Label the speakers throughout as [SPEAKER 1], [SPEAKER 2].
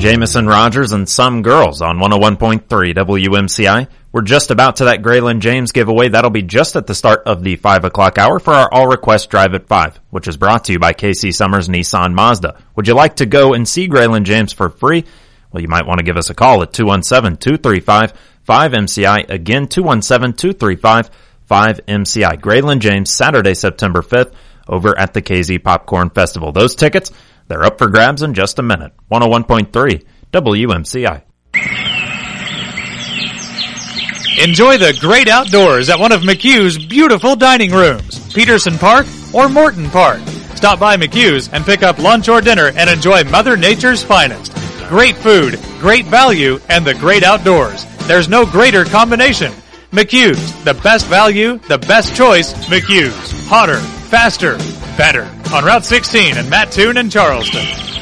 [SPEAKER 1] Jamison Rogers and Some Girls on 101.3 WMCI. We're just about to that Graylin James giveaway. That'll be just at the start of the 5 o'clock hour for our All Request Drive at 5, which is brought to you by Casey Summers Nissan Mazda. Would you like to go and see Graylin James for free? Well, you might want to give us a call at 217-235-5MCI. Again, 217-235-5MCI. Graylin James, Saturday, September 5th, over at the KZ Popcorn Festival. Those tickets, they're up for grabs in just a minute. 101.3 WMCI.
[SPEAKER 2] Enjoy the great outdoors at one of McHugh's beautiful dining rooms, Peterson Park or Morton Park. Stop by McHugh's and pick up lunch or dinner and enjoy Mother Nature's finest. Great food, great value, and the great outdoors. There's no greater combination. McHugh's, the best value, the best choice, McHugh's. Hotter, faster, better. On Route 16 in Mattoon and Charleston.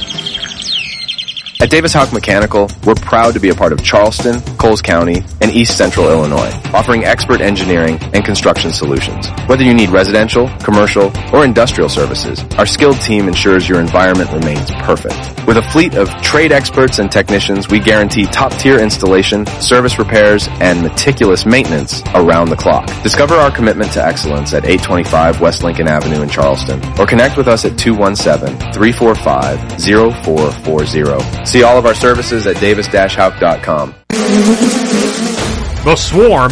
[SPEAKER 3] At Davis Houck Mechanical, we're proud to be a part of Charleston, Coles County, and East Central Illinois, offering expert engineering and construction solutions. Whether you need residential, commercial, or industrial services, our skilled team ensures your environment remains perfect. With a fleet of trade experts and technicians, we guarantee top-tier installation, service repairs, and meticulous maintenance around the clock. Discover our commitment to excellence at 825 West Lincoln Avenue in Charleston, or connect with us at 217-345-0440. See all of our services at davis-houck.com.
[SPEAKER 4] The Swarm